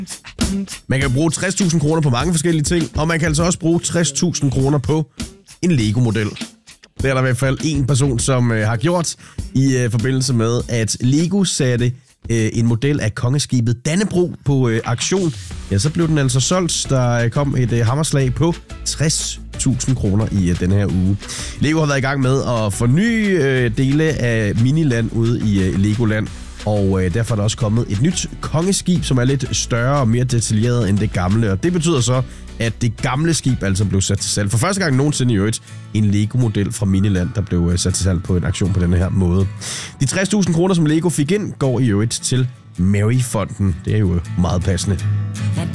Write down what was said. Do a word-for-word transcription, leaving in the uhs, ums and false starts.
Man kan bruge tres tusind kroner på mange forskellige ting, og man kan altså også bruge tres tusind kroner på en Lego-model. Det er der i hvert fald en person, som øh, har gjort i øh, forbindelse med, at Lego satte øh, en model af kongeskibet Dannebrog på øh, auktion. Ja, så blev den altså solgt. Der kom et øh, hammerslag på tres tusind kroner i øh, denne her uge. Lego har været i gang med at forny øh, dele af Miniland ude i øh, Legoland. Og øh, derfor er der også kommet et nyt kongeskib, som er lidt større og mere detaljeret end det gamle. Og det betyder så, at det gamle skib altså blev sat til salg. For første gang nogensinde i øvrigt en Lego-model fra Miniland, der blev øh, sat til salg på en auktion på denne her måde. De tres tusind kroner, som Lego fik ind, går i øvrigt til Mary-fonden. Det er jo meget passende.